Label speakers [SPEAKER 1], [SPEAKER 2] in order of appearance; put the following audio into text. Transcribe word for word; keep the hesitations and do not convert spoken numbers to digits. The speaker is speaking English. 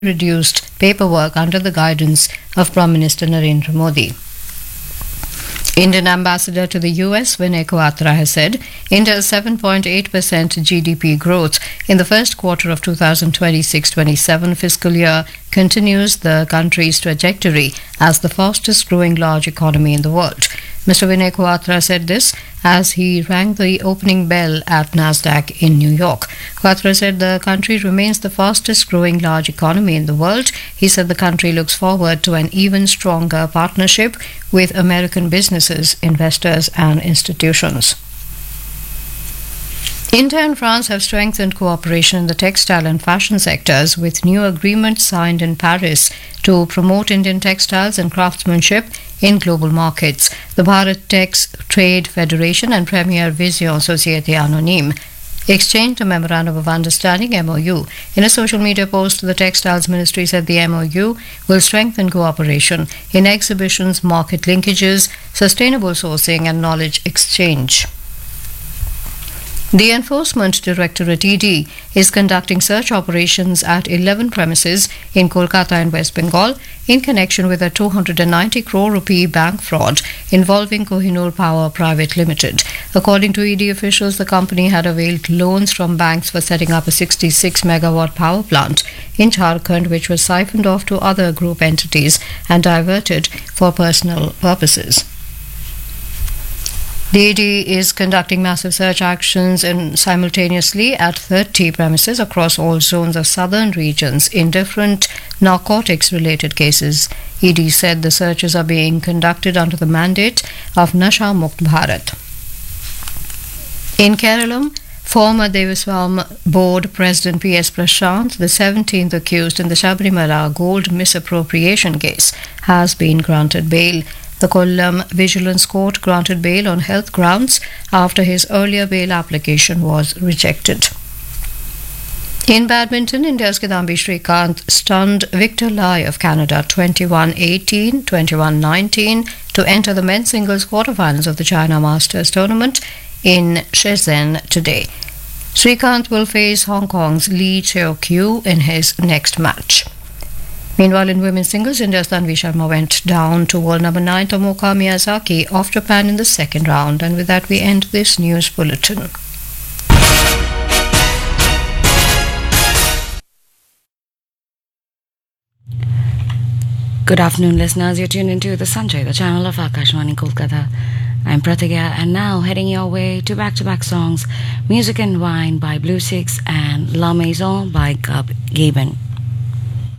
[SPEAKER 1] reduced paperwork under the guidance of Prime Minister Narendra Modi. Indian ambassador to the U S, Vinay Quatra, has said India's seven point eight percent G D P growth in the first quarter of twenty twenty-six twenty-seven fiscal year continues the country's trajectory as the fastest growing large economy in the world. Mister Vinay Quatra said this as he rang the opening bell at Nasdaq in New York. Quatra said the country remains the fastest growing large economy in the world. He said the country looks forward to an even stronger partnership with American businesses, investors and institutions. India and France have strengthened cooperation in the textile and fashion sectors with new agreements signed in Paris to promote Indian textiles and craftsmanship in global markets. The Bharat Tex Trade Federation and Premier Vision Société Anonyme exchanged a Memorandum of Understanding M O U. In a social media post, the Textiles Ministry said the M O U will strengthen cooperation in exhibitions, market linkages, sustainable sourcing and knowledge exchange. The Enforcement Directorate E D is conducting search operations at eleven premises in Kolkata and West Bengal in connection with a two hundred ninety crore rupee bank fraud involving Kohinoor Power Private Limited. According to E D officials, the company had availed loans from banks for setting up a sixty-six megawatt power plant in Jharkhand, which was siphoned off to other group entities and diverted for personal purposes. The E D is conducting massive search actions in simultaneously at thirty premises across all zones of southern regions in different narcotics-related cases. E D said the searches are being conducted under the mandate of Nasha Mukt Bharat. In Kerala, former Devaswam Board President P S Prashant, the seventeenth accused in the Sabarimala gold misappropriation case, has been granted bail. The Kollam Vigilance Court granted bail on health grounds after his earlier bail application was rejected. In badminton, India's Kidambi Srikanth stunned Victor Lai of Canada twenty-one eighteen, twenty-one nineteen to enter the men's singles quarterfinals of the China Masters tournament in Shenzhen today. Srikanth will face Hong Kong's Lee Cheo-kyu in his next match. Meanwhile, in women's singles, India's Tanvi Sharma went down to world number nine Tomoka Miyazaki of Japan in the second round. And with that, we end this news bulletin.
[SPEAKER 2] Good afternoon, listeners. You're tuned into the Sanjay, the channel of Akashwani Kolkata. I'm Pratigya, and now heading your way to back-to-back songs, Music and Wine by Blue Six and La Maison by Gab Gaben.